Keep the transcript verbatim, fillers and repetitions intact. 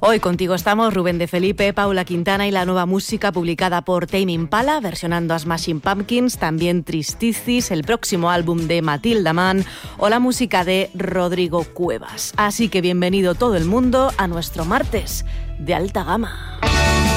Hoy contigo estamos Rubén de Felipe, Paula Quintana y la nueva música publicada por Tame Impala, versionando a Smashing Pumpkins, también Tristicis, el próximo álbum de Matilda Mann o la música de Rodrigo Cuevas. Así que bienvenido todo el mundo a nuestro martes de alta gama.